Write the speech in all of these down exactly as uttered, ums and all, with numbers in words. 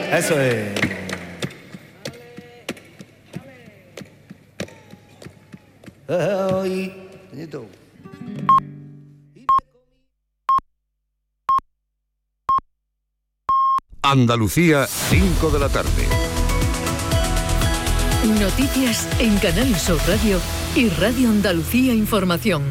Eso es. Ay, nieto. Andalucía, cinco de la tarde. Noticias en Canal Sur Radio y Radio Andalucía Información.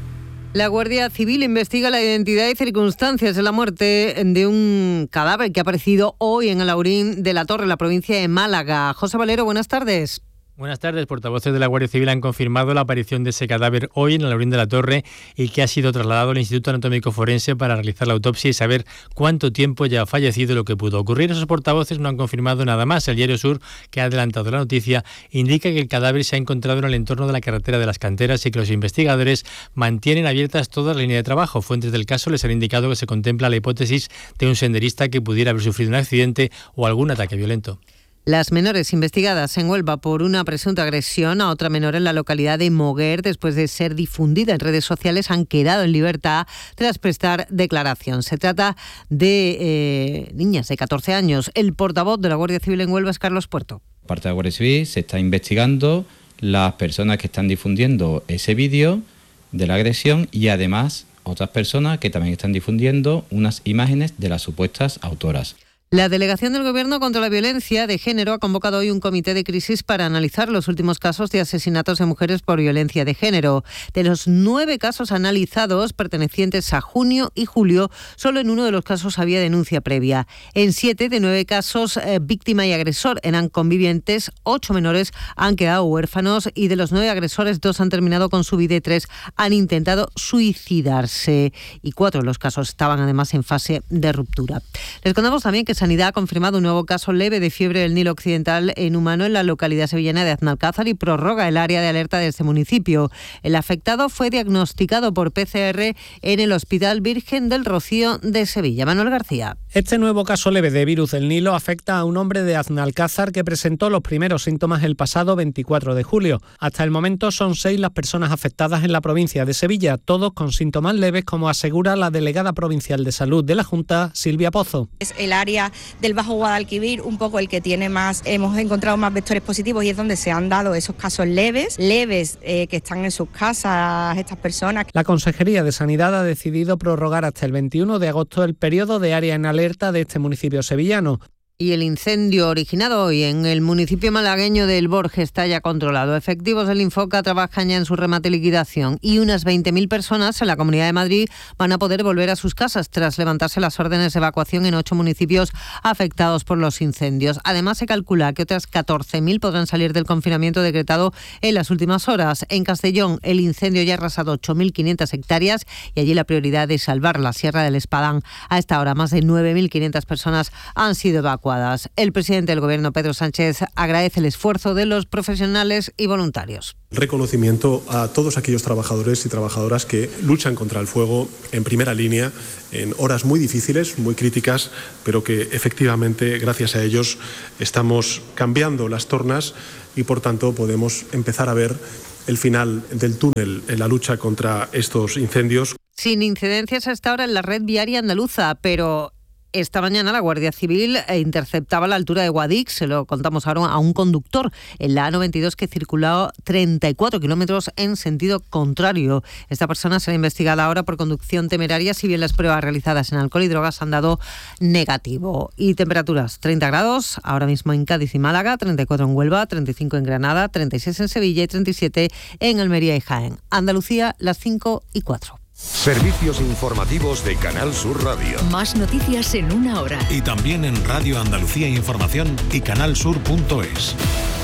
La Guardia Civil investiga la identidad y circunstancias de la muerte de un cadáver que ha aparecido hoy en Alhaurín de la Torre, en la provincia de Málaga. José Valero, buenas tardes. Buenas tardes. Portavoces de la Guardia Civil han confirmado la aparición de ese cadáver hoy en el Alhaurín de la Torre y que ha sido trasladado al Instituto Anatómico Forense para realizar la autopsia y saber cuánto tiempo ya ha fallecido y lo que pudo ocurrir. Esos portavoces no han confirmado nada más. El Diario Sur, que ha adelantado la noticia, indica que el cadáver se ha encontrado en el entorno de la carretera de las Canteras y que los investigadores mantienen abiertas todas las líneas de trabajo. Fuentes del caso les han indicado que se contempla la hipótesis de un senderista que pudiera haber sufrido un accidente o algún ataque violento. Las menores investigadas en Huelva por una presunta agresión a otra menor en la localidad de Moguer, después de ser difundida en redes sociales, han quedado en libertad tras prestar declaración. Se trata de eh, niñas de catorce años. El portavoz de la Guardia Civil en Huelva es Carlos Puerto. Por parte de la Guardia Civil se está investigando las personas que están difundiendo ese vídeo de la agresión y además otras personas que también están difundiendo unas imágenes de las supuestas autoras. La Delegación del Gobierno contra la Violencia de Género ha convocado hoy un comité de crisis para analizar los últimos casos de asesinatos de mujeres por violencia de género. De los nueve casos analizados pertenecientes a junio y julio, solo en uno de los casos había denuncia previa. En siete de nueve casos, eh, víctima y agresor eran convivientes, ocho menores han quedado huérfanos y de los nueve agresores, dos han terminado con su vida y tres han intentado suicidarse. Y cuatro de los casos estaban además en fase de ruptura. Les contamos también que Sanidad ha confirmado un nuevo caso leve de fiebre del Nilo Occidental en humano en la localidad sevillana de Aznalcázar y prorroga el área de alerta de este municipio. El afectado fue diagnosticado por P C R en el Hospital Virgen del Rocío de Sevilla. Manuel García. Este nuevo caso leve de virus del Nilo afecta a un hombre de Aznalcázar que presentó los primeros síntomas el pasado veinticuatro de julio. Hasta el momento son seis las personas afectadas en la provincia de Sevilla, todos con síntomas leves, como asegura la delegada provincial de salud de la Junta, Silvia Pozo. Es el área del Bajo Guadalquivir un poco el que tiene más, hemos encontrado más vectores positivos y es donde se han dado esos casos leves, leves eh, que están en sus casas estas personas. La Consejería de Sanidad ha decidido prorrogar hasta el veintiuno de agosto el periodo de área en alerta de este municipio sevillano. Y el incendio originado hoy en el municipio malagueño del Borja está ya controlado. Efectivos del Infoca trabajan ya en su remate y liquidación y unas veinte mil personas en la Comunidad de Madrid van a poder volver a sus casas tras levantarse las órdenes de evacuación en ocho municipios afectados por los incendios. Además, se calcula que otras catorce mil podrán salir del confinamiento decretado en las últimas horas. En Castellón, el incendio ya ha arrasado ocho mil quinientas hectáreas y allí la prioridad es salvar la Sierra del Espadán. A esta hora, más de nueve mil quinientas personas han sido evacuadas. El presidente del Gobierno, Pedro Sánchez, agradece el esfuerzo de los profesionales y voluntarios. Reconocimiento a todos aquellos trabajadores y trabajadoras que luchan contra el fuego en primera línea, en horas muy difíciles, muy críticas, pero que efectivamente, gracias a ellos, estamos cambiando las tornas y, por tanto, podemos empezar a ver el final del túnel en la lucha contra estos incendios. Sin incidencias hasta ahora en la red viaria andaluza, pero esta mañana la Guardia Civil interceptaba a la altura de Guadix, se lo contamos ahora, a un conductor en la A noventa y dos que circulaba treinta y cuatro kilómetros en sentido contrario. Esta persona será investigada ahora por conducción temeraria, si bien las pruebas realizadas en alcohol y drogas han dado negativo. Y temperaturas, treinta grados ahora mismo en Cádiz y Málaga, treinta y cuatro en Huelva, treinta y cinco en Granada, treinta y seis en Sevilla y treinta y siete en Almería y Jaén. Andalucía, las cinco y cuatro. Servicios informativos de Canal Sur Radio. Más noticias en una hora. Y también en Radio Andalucía Información y canalsur punto es.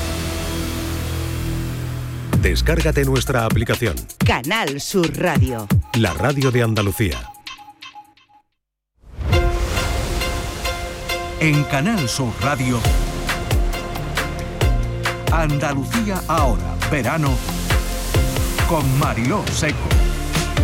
Descárgate nuestra aplicación. Canal Sur Radio. La radio de Andalucía. En Canal Sur Radio, Andalucía ahora, verano, con Mariló Seco.